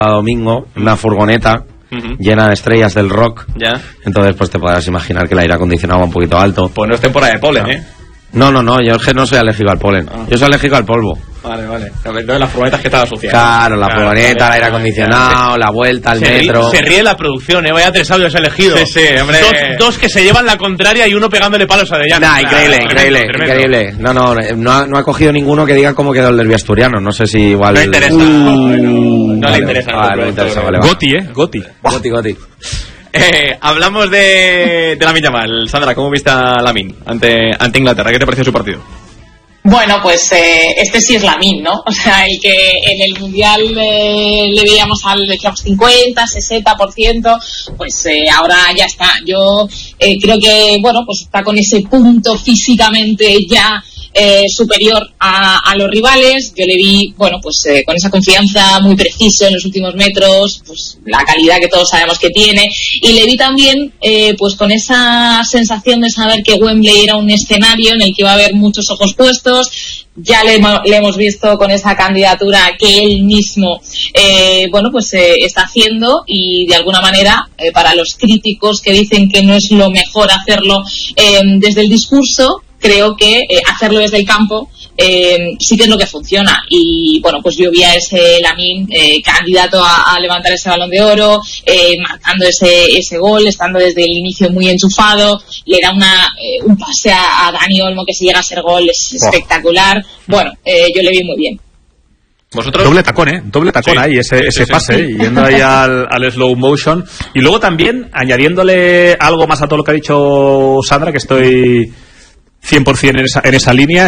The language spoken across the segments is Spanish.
domingo, una furgoneta llena de estrellas del rock. Ya. Entonces pues te podrás imaginar que el aire acondicionado va un poquito alto. Pues no es temporada de polen, ¿eh? No, yo es que no soy alérgico al polen. Yo soy alérgico al polvo. Vale. Entonces las furgonetas que están asociadas. Claro, la furgoneta, el aire acondicionado, la vuelta al metro. Se ríe la producción, vaya 3 audios elegidos. Sí, hombre. Dos que se llevan la contraria y uno pegándole palos a Dellano. Increíble. No ha cogido ninguno que diga cómo quedó el derbi asturiano. No sé si igual... No interesa. No le interesa. No le interesa, vale. Goti. Hablamos de Lamine Yamal. Sandra, ¿cómo viste a Lamine ante Inglaterra? ¿Qué te pareció su partido? Bueno, pues este sí es Lamine, ¿no? O sea, el que en el Mundial le veíamos al 50, 60%, pues ahora ya está. Yo creo que, bueno, pues está con ese punto físicamente ya superior a los rivales. Yo le vi, bueno, pues con esa confianza, muy preciso en los últimos metros, pues la calidad que todos sabemos que tiene, y le vi también pues con esa sensación de saber que Wembley era un escenario en el que iba a haber muchos ojos puestos. Ya le hemos visto con esa candidatura que él mismo está haciendo, y de alguna manera para los críticos que dicen que no es lo mejor hacerlo desde el discurso, creo que hacerlo desde el campo sí que es lo que funciona. Y bueno, pues yo vi a ese Lamine candidato a levantar ese Balón de Oro, marcando ese gol, estando desde el inicio muy enchufado. Le da un pase a Dani Olmo que si llega a ser gol es espectacular. Bueno, yo le vi muy bien. ¿Vosotros? Doble tacón ahí, ese pase, yendo ahí al slow motion. Y luego también, añadiéndole algo más a todo lo que ha dicho Sandra, que estoy 100% en esa línea,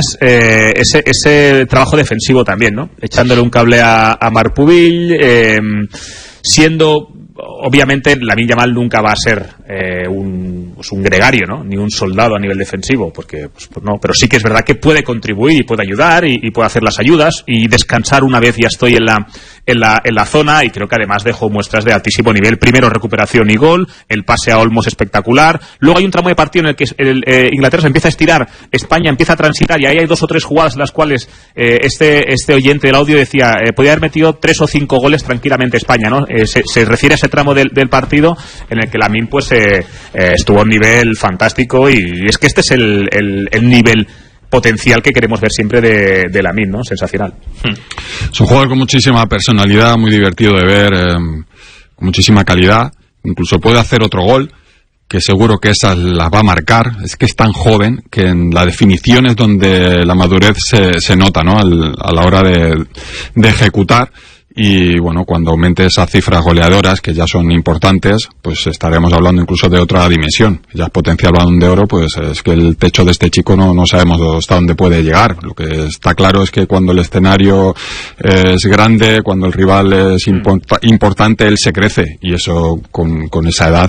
ese trabajo defensivo también, ¿no? Echándole un cable a Marpubil, siendo... Obviamente Lamine Yamal nunca va a ser un gregario, ¿no? Ni un soldado a nivel defensivo, porque pues no, pero sí que es verdad que puede contribuir y puede ayudar y puede hacer las ayudas y descansar una vez ya estoy en la zona, y creo que además dejó muestras de altísimo nivel. Primero recuperación y gol, el pase a Olmos espectacular. Luego hay un tramo de partido en el que Inglaterra se empieza a estirar, España empieza a transitar, y ahí hay 2 o 3 jugadas en las cuales este oyente del audio decía podía haber metido 3 o 5 goles tranquilamente España, ¿no? Se refiere a ese tramo del partido en el que Lamine pues estuvo a un nivel fantástico, y es que este es el nivel potencial que queremos ver siempre de Lamine, ¿no? Sensacional. Es un jugador con muchísima personalidad, muy divertido de ver, con muchísima calidad. Incluso puede hacer otro gol, que seguro que esas las va a marcar. Es que es tan joven que en la definición es donde la madurez se nota, ¿no? A la hora de ejecutar. Y bueno, cuando aumente esas cifras goleadoras, que ya son importantes, pues estaremos hablando incluso de otra dimensión. Ya es potencial Balón de Oro, pues es que el techo de este chico no sabemos hasta dónde puede llegar. Lo que está claro es que cuando el escenario es grande, cuando el rival es importante, él se crece, y eso con esa edad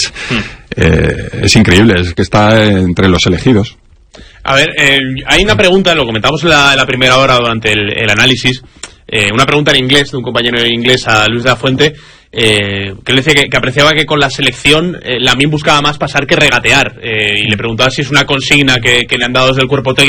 es increíble, es que está entre los elegidos. A ver, hay una pregunta, lo comentamos en la primera hora durante el análisis. Una pregunta en inglés de un compañero en inglés a Luis de la Fuente, que le decía que apreciaba que con la selección Lamine buscaba más pasar que regatear, y le preguntaba si es una consigna que le han dado desde el cuerpo técnico